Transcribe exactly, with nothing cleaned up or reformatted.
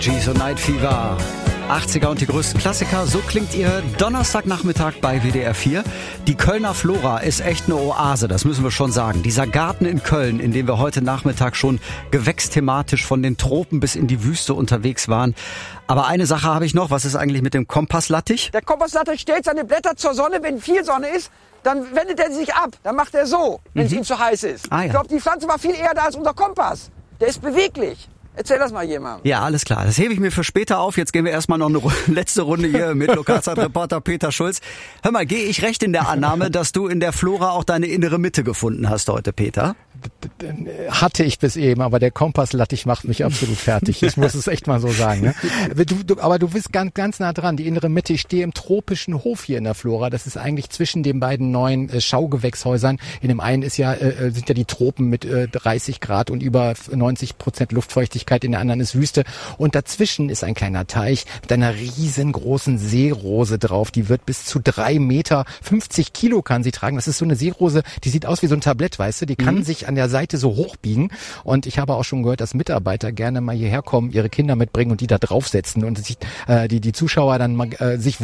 G so Night Fever. achtziger und die größten Klassiker. So klingt ihr Donnerstagnachmittag bei W D R vier. Die Kölner Flora ist echt eine Oase, das müssen wir schon sagen. Dieser Garten in Köln, in dem wir heute Nachmittag schon gewächsthematisch von den Tropen bis in die Wüste unterwegs waren. Aber eine Sache habe ich noch. Was ist eigentlich mit dem Kompasslattich? Der Kompasslattich stellt seine Blätter zur Sonne. Wenn viel Sonne ist, dann wendet er sich ab. Dann macht er so, wenn es Mhm. ihm zu heiß ist. Ah, ja. Ich glaube, die Pflanze war viel eher da als unser Kompass. Der ist beweglich. Erzähl das mal jemandem. Ja, alles klar. Das hebe ich mir für später auf. Jetzt gehen wir erstmal noch eine Ru- letzte Runde hier mit Lokalzeitreporter Peter Schulz. Hör mal, gehe ich recht in der Annahme, dass du in der Flora auch deine innere Mitte gefunden hast heute, Peter? Hatte ich bis eben, aber der Kompasslattich macht mich absolut fertig. Ich muss es echt mal so sagen. Ne? Du, du, aber du bist ganz, ganz nah dran. Die innere Mitte. Ich stehe im tropischen Hof hier in der Flora. Das ist eigentlich zwischen den beiden neuen äh, Schaugewächshäusern. In dem einen ist ja, äh, sind ja die Tropen mit äh, dreißig Grad und über neunzig Prozent Luftfeuchtigkeit. In der anderen ist Wüste. Und dazwischen ist ein kleiner Teich mit einer riesengroßen Seerose drauf. Die wird bis zu drei Meter, fünfzig Kilo kann sie tragen. Das ist so eine Seerose, die sieht aus wie so ein Tablett, weißt du? Die kann mhm. sich an der Seite so hochbiegen. Und ich habe auch schon gehört, dass Mitarbeiter gerne mal hierher kommen, ihre Kinder mitbringen und die da draufsetzen und sich, äh, die, die Zuschauer dann mal, äh, sich